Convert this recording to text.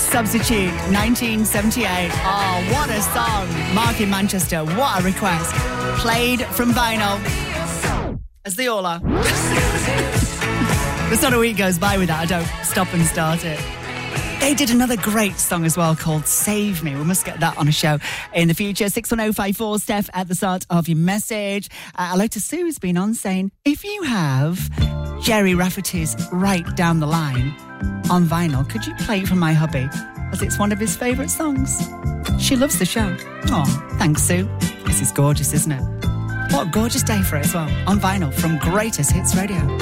Substitute, 1978. Oh, what a song. Mark in Manchester, what a request. Played from vinyl, as they all are. There's not a week goes by without I don't stop and start it. They did another great song as well called Save Me. We must get that on a show in the future. 61054, Steph, at the start of your message. Hello to Sue, who's been on, saying, if you have Jerry Rafferty's Right Down the Line on vinyl, could you play it for my hubby, as it's one of his favourite songs? She loves the show. Oh, thanks, Sue. This is gorgeous, isn't it? What a gorgeous day for it as well. On vinyl from Greatest Hits Radio.